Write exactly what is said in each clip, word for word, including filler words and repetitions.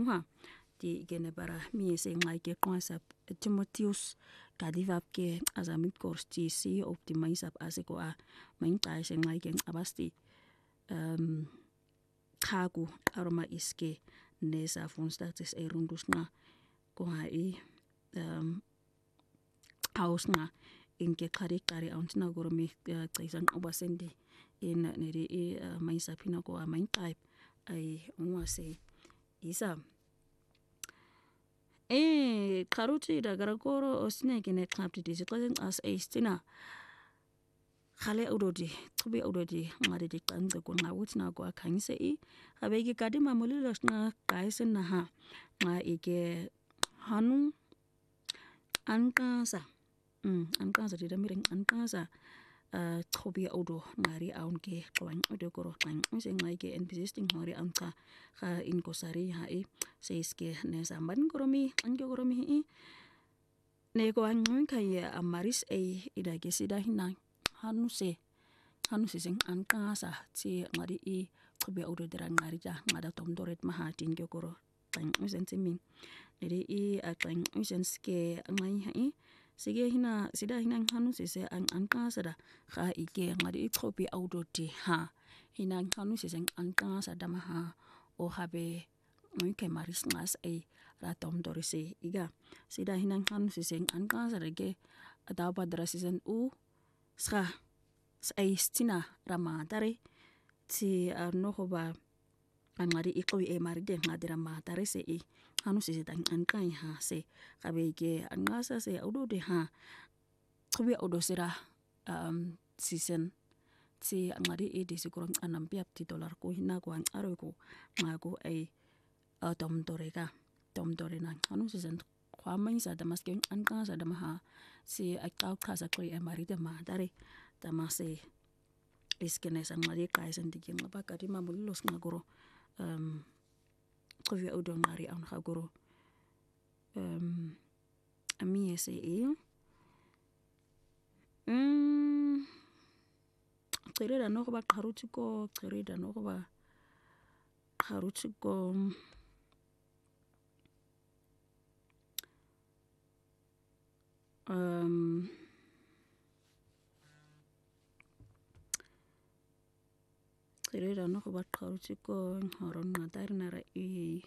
nuha di gene bara mi se ngai ke konsa Timotheus kadivap ke azamit korsti si optimisap asiko a main tai se ngai ke abasti um kagu aroma iske nesa funstatis e rundus nga ko hai um aus nga inke kari kari auntna goromi taisan obasendi in neri e mai sapina ko a main type ai unwase isa e karuti da garagoro osne kene kapti disclosing as a stina khale udodi tubi udodi ngade di kanze ko ngawutna ko akhangise i habegi kadima mulilo na kaisen na ha nga ike hanu ankasa mm ankasa di damiring ankasa uh tubi udo ngari aunke kwan udo koro kwan use ngai ke existing ngari anka kha in kosari ha i seiske ne samban koromi anke koromi i ne ko angun kai amaris e ida ke sida hina hanu se hanu se sing ankasa ti ngari i tubi udo dran ngari ja ngada tom doret maha tinge koro kwan use ntimin nere i akwan use ske ngai ha i sige hina sida hina hanu se se an ankasa da kha ike ngari i tubi udo di ha hina hanu se sing ankasa da maha o habe muke maris ngas e ratom dorise iga sida hina hanu se sing ankasa rege atau padra season u ska sai stina ramatare ti no hoba angari ikoi e maride ngadira matare se i hanu se tan ankai ha se kabege angasa se udo de ha tubi udo sira um season ti angari e de sikurang anam piap ti dolar ko hina ko ang aro ko ngago ai tom dorega tom dorena hanu season kwamai sa damas ke angasa damaha si akau kasa ko e maride matare damase iskene sangari kaisen dikin apa kadi mamulos ngagoro um kovia udo ngari an khagoro um ami ese e mm qirira no ba qarutiko qirida no ba qarutiko um qirira no ba qarutiko horon natar nara i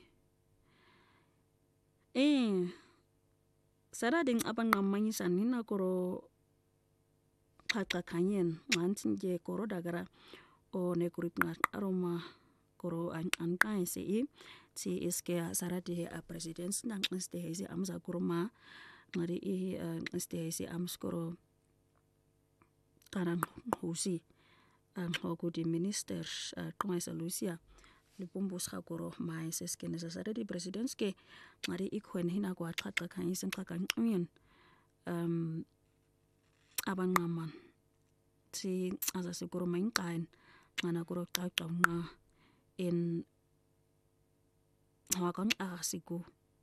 eh sara ding apang ngamai sanina koro kaka kanyen ngantinje koro dagara o ne kurip ngat aroma koro an ankai se i ti iske sara de a president nang este hezi amza kurma ngari i este hezi ams koro karang husi ang hoku di minister kongay sa Lucia lipumbus ka koro mai seske nesasare di presidentske ngari ikwen hina ko atkata kan isen kakan uyen um abang naman si asa siguro main kain ngana kuro kakau na in hawakan akasiku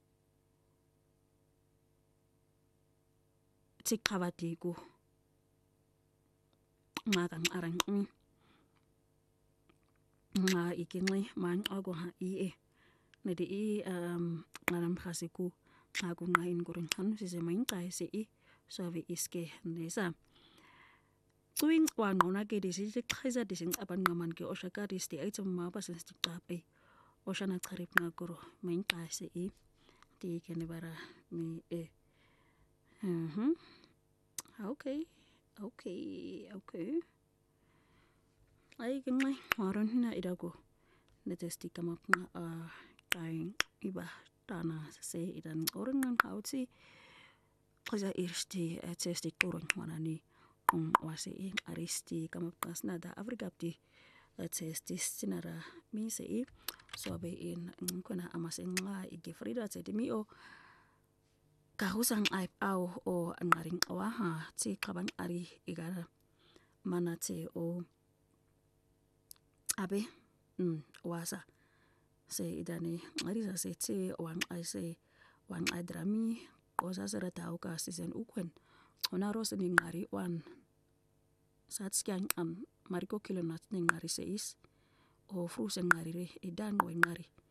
tik kabatiku ngakang arang umi nga ikingi man ago ha i e nedi i um ngaram khasiku aku ngain kurang hanu si semain kai si i savi iske nesa tuing wan ona ke disi khaisa disi apan ngaman ke osaka disti ai chuma pas sti tape osana kharip na koro main kai si i ti kene bara mi e mhm okay okay okay ai kenai maron hina idago netesti kamap nga a kain iba tana se idan orang ngan kauti kaza irsti etesti turun manani kung wasi ing aristi kamap kasna da afrikapti etesti sinara mi se i so be in kuna amasing nga igi frida se mi o kahusang ai au o angaring awaha ti kabang ari igara mana te o abe mm wasa se idani arisa se te wan ai se wan ai drami kosa sera tau ka season ukwen ona ros ni ngari wan sat skyan am mariko kilonat ni ngari seis o fru se ngari re idan we ngari